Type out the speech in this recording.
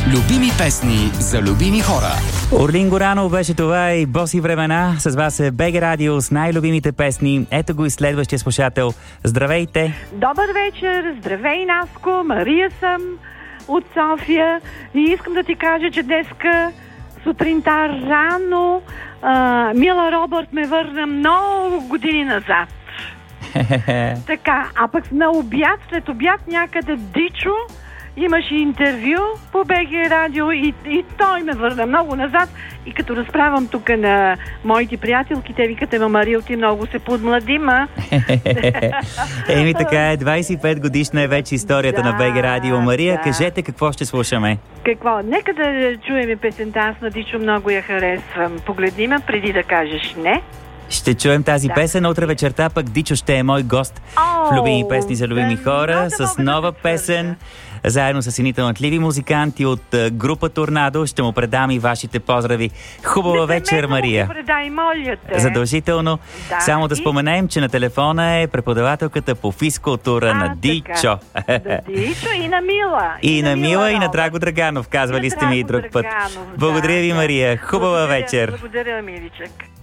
Любими песни за любими хора. Орлин Горанов беше това и Боси времена. С вас е БГ Радио с най-любимите песни. Ето го и следващия слушател. Здравейте! Добър вечер! Здравей, Наско! Мария съм от София. И искам да ти кажа, че днеска сутринта рано Мила Робърт ме върна много години назад. Така, а пък на обяд, след обяд някъде Дичо имаше интервю по БГ Радио и той ме върна много назад. И като разправям тук на моите приятелки, те викат: Мария, ти много се подмладима. Еми така е, 25 годишна е вече историята на БГ Радио. Мария, кажете какво ще слушаме. Какво? Нека да чуем песента. Аз на Дичо много я харесвам. Погледни ме преди да кажеш не. Ще чуем тази песен. Утре вечерта пък Дичо ще е мой гост в Любими песни за любими хора с нова песен. Заедно с едни талантливи музиканти от група Торнадо. Ще му предам и вашите поздрави. Хубава вечер, Мария. Предай, моля те. Задължително. Да. Само да споменем, че на телефона е преподавателката по физкултура на Дичо. Дичо и на Мила. И на Мила, и на Драго Драганов. Казвали сте ми и друг път. Благодаря ви, Мария. Хубава вечер. Благодаря, миличък.